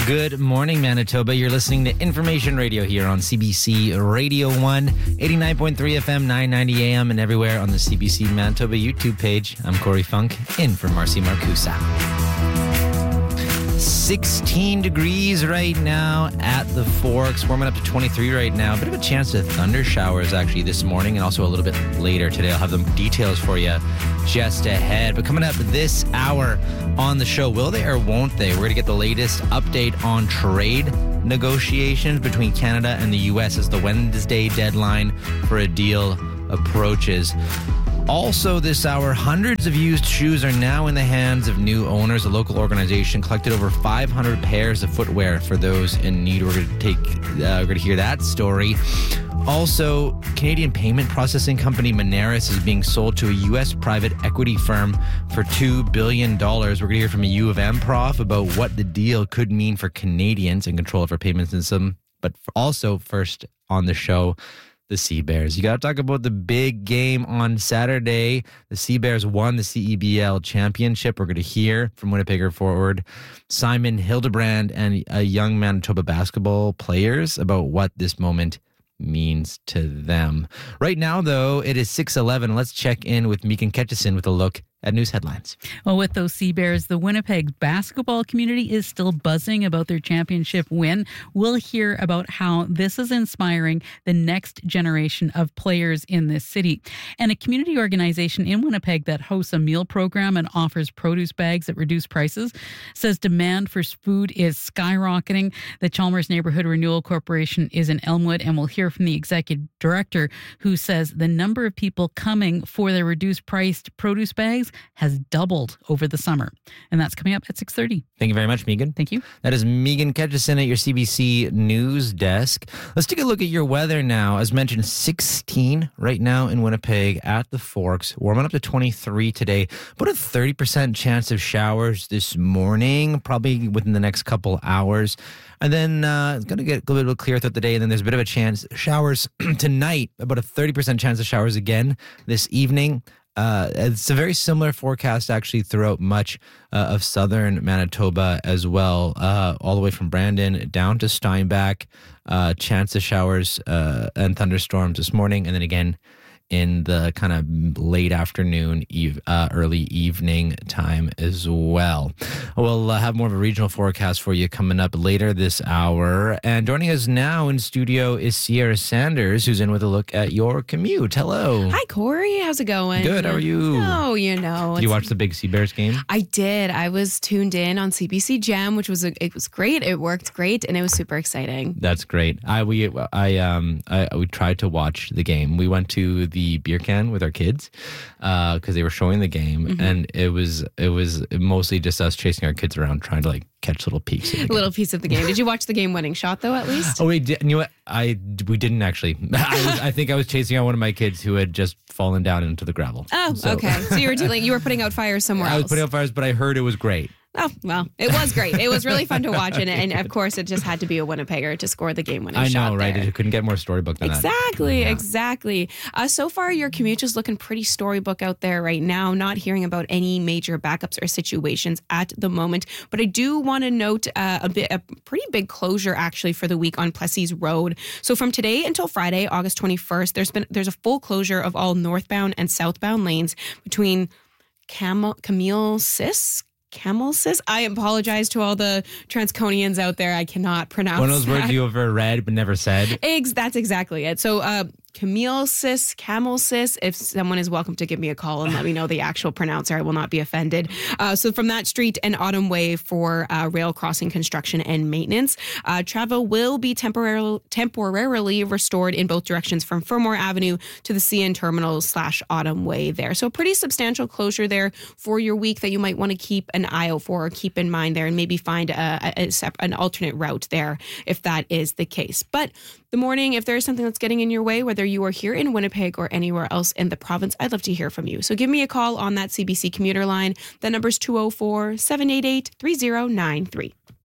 Good morning, Manitoba. You're listening to Information Radio here on CBC Radio 1, 89.3 FM, 990 AM, and everywhere on the CBC Manitoba YouTube page. I'm Corey Funk, in for Marcy Marcusa. 16 degrees right now at the Forks, warming up to 23 right now. A bit of a chance of thunder showers actually this morning and also a little bit later today. I'll have the details for you just ahead. But coming up this hour on the show, will they or won't they? We're going to get the latest update on trade negotiations between Canada and the U.S. as the Wednesday deadline for a deal approaches. Also this hour, hundreds of used shoes are now in the hands of new owners. A local organization collected over 500 pairs of footwear for those in need. We're going to hear that story. Also, Canadian payment processing company Moneris is being sold to a U.S. private equity firm for $2 billion. We're going to hear from a U of M prof about what the deal could mean for Canadians in control of our payment system. But also, first on the show, the Sea Bears. You got to talk about the big game on Saturday. The Sea Bears won the CEBL championship. We're going to hear from Winnipegger forward Simon Hildebrand and a young Manitoba basketball players about what this moment means to them. Right now, though, it is 6:11. Let's check in with Megan Ketchison with a look at news headlines. Well, with those Sea Bears, the Winnipeg basketball community is still buzzing about their championship win. We'll hear about how this is inspiring the next generation of players in this city. And a community organization in Winnipeg that hosts a meal program and offers produce bags at reduced prices says demand for food is skyrocketing. The Chalmers Neighborhood Renewal Corporation is in Elmwood, and we'll hear from the executive director who says the number of people coming for their reduced priced produce bags has doubled over the summer. And that's coming up at 6:30. Thank you very much, Megan. Thank you. That is Megan Ketchison at your CBC News Desk. Let's take a look at your weather now. As mentioned, 16 right now in Winnipeg at the Forks, warming up to 23 today. About a 30% chance of showers this morning, probably within the next couple hours. And then it's going to get a little clearer throughout the day. And then there's a bit of a chance showers tonight, about a 30% chance of showers again this evening. It's a very similar forecast actually throughout much of southern Manitoba as well, all the way from Brandon down to Steinbach. Chance of showers and thunderstorms this morning, and then again in the kind of late afternoon, early evening time as well. We'll have more of a regional forecast for you coming up later this hour. And joining us now in studio is Sierra Sanders, who's in with a look at your commute. Hello. Hi, Corey. How's it going? Good. How are you? Oh, you know. Did you watch the big Sea Bears game? I did. I was tuned in on CBC Gem, which was it was great. It worked great, and it was super exciting. That's great. We tried to watch the game. We went to the beer can with our kids because they were showing the game, and it was mostly just us chasing our kids around trying to like catch little peeks. A little piece of the game. Did you watch the game-winning shot though? At least. Oh, we did. You know what? We didn't actually. I think I was chasing out one of my kids who had just fallen down into the gravel. Oh, okay. So you were putting out fires somewhere else. I was putting out fires, but I heard it was great. Oh, well, it was great. It was really fun to watch. And of course, it just had to be a Winnipegger to score the game-winning shot. I know, right? There. It couldn't get more storybook than that. Yeah. Exactly. So far, your commute is looking pretty storybook out there right now. Not hearing about any major backups or situations at the moment. But I do want to note a pretty big closure, actually, for the week on Plessis Road. So from today until Friday, August 21st, there's a full closure of all northbound and southbound lanes between Camille Sis. I apologize to all the Transconians out there. I cannot pronounce one of those that. words you ever read but never said. That's exactly it. So Camille Sis, if someone is welcome to give me a call and let me know the actual pronouncer, I will not be offended. So from that street and Autumn Way for rail crossing construction and maintenance. Travel will be temporarily restored in both directions from Fermor Avenue to the CN Terminal / Autumn Way there. So a pretty substantial closure there for your week that you might want to keep an eye out for or keep in mind there, and maybe find an alternate route there if that is the case. But the morning, if there's something that's getting in your way, whether you are here in Winnipeg or anywhere else in the province, I'd love to hear from you. So give me a call on that CBC commuter line. The number's 204-788-3093.